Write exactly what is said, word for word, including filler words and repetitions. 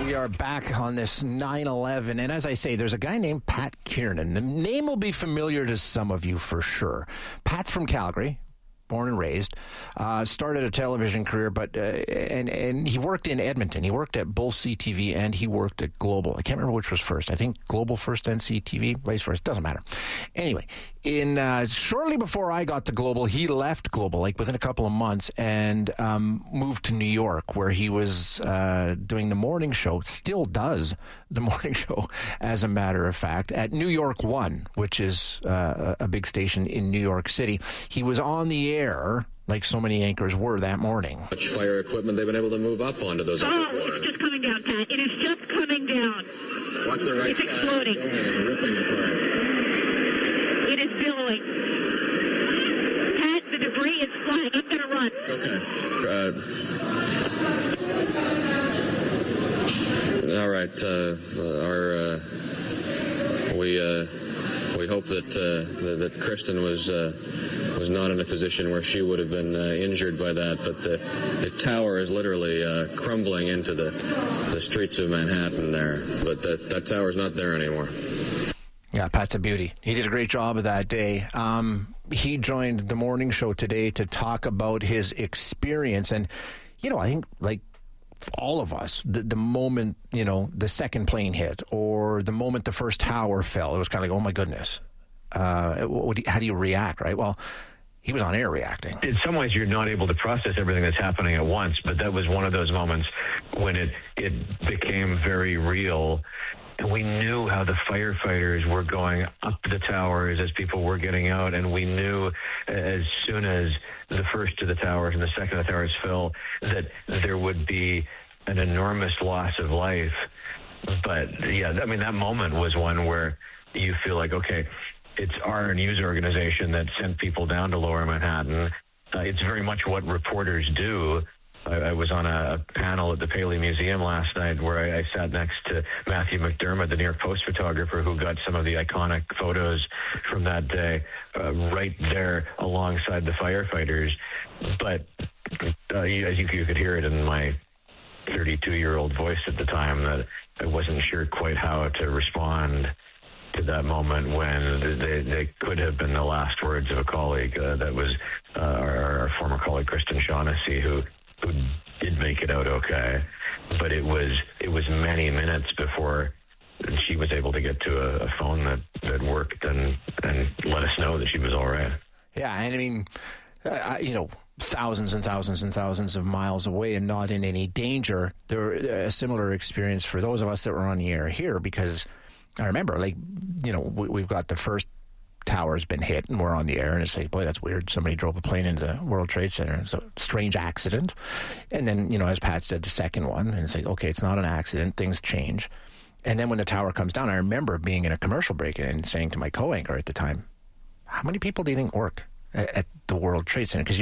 We are back on this nine eleven, and as I say, there's a guy named Pat Kiernan. The name will be familiar to some of you for sure. Pat's from Calgary, born and raised, uh, started a television career, but uh, and and he worked in Edmonton. He worked at both C T V and he worked at Global. I can't remember which was first. I think Global first, then C T V, vice versa. Doesn't matter. Anyway, in uh, shortly before I got to Global, he left Global, like within a couple of months, and um, moved to New York, where he was uh, doing the morning show. Still does the morning show, as a matter of fact, at New York One, which is uh, a big station in New York City. He was on the air, like so many anchors were that morning. Much fire equipment they've been able to move up onto those upper Oh, floors. it's just coming down, Pat. It is just coming down. Watch the right It's side. exploding. The building is ripping apart. It is billowing. Pat, the debris is flying. I'm going to run. Okay. Uh, all right. Uh, our uh, we uh, we hope that uh, that, that Kristen was uh, was not in a position where she would have been uh, injured by that. But the, the tower is literally uh, crumbling into the the streets of Manhattan there. But that that tower is not there anymore. Yeah, Pat's a beauty. He did a great job of that day. Um, he joined the morning show today to talk about his experience. And, you know, I think, like all of us, the, the moment, you know, the second plane hit or the moment the first tower fell, it was kind of like, oh, my goodness. Uh, what do you, how do you react, right? Well, he was on air reacting. In some ways, you're not able to process everything that's happening at once, but that was one of those moments when it, it became very real. And we knew how the firefighters were going up the towers as people were getting out, and we knew as soon as the first of the towers and the second of the towers fell that there would be an enormous loss of life. But, yeah, I mean, that moment was one where you feel like, okay, it's our news organization that sent people down to Lower Manhattan. Uh, it's very much what reporters do. I, I was on a panel at the Paley Museum last night where I, I sat next to Matthew McDermott, the New York Post photographer who got some of the iconic photos from that day, uh, right there alongside the firefighters. But uh, you, as you, you could hear it in my thirty-two-year-old voice at the time that I wasn't sure quite how to respond to that moment when they, they could have been the last words of a colleague. Uh, that was uh, our, our former colleague, Kristen Shaughnessy, who who did make it out okay, but it was it was many minutes before she was able to get to a, a phone that, that worked and, and let us know that she was all right. Yeah, and I mean, uh, you know, thousands and thousands and thousands of miles away and not in any danger. There were a similar experience for those of us that were on the air here, because I remember, like, you know, we, we've got the first tower's been hit and we're on the air, and it's like, boy, that's weird. Somebody drove a plane into the World Trade Center. It's a strange accident. And then, you know, as Pat said, the second one, and it's like, okay, it's not an accident. Things change. And then when the tower comes down, I remember being in a commercial break and saying to my co-anchor at the time, how many people do you think work at, at the World Trade Center? Because